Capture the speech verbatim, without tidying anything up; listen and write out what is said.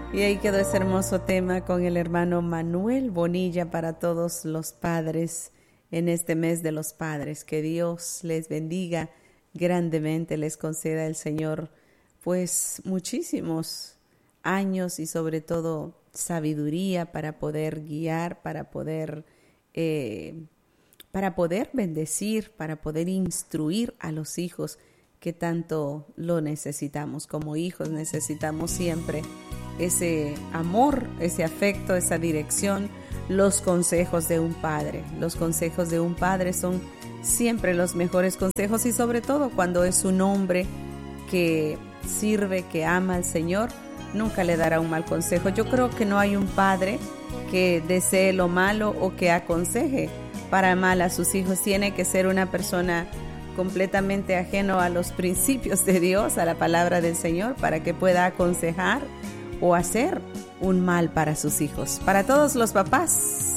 Y ahí quedó ese hermoso tema con el hermano Manuel Bonilla para todos los padres en este mes de los padres. Que Dios les bendiga grandemente, les conceda el Señor pues muchísimos años y sobre todo sabiduría para poder guiar, para poder, eh, para poder bendecir, para poder instruir a los hijos que tanto lo necesitamos. Como hijos necesitamos siempre ese amor, ese afecto, esa dirección, los consejos de un padre. Los consejos de un padre son siempre los mejores consejos y sobre todo cuando es un hombre que sirve, que ama al Señor, nunca le dará un mal consejo. Yo creo que no hay un padre que desee lo malo o que aconseje para mal a sus hijos. Tiene que ser una persona completamente ajeno a los principios de Dios, a la palabra del Señor, para que pueda aconsejar o hacer un mal para sus hijos. Para todos los papás,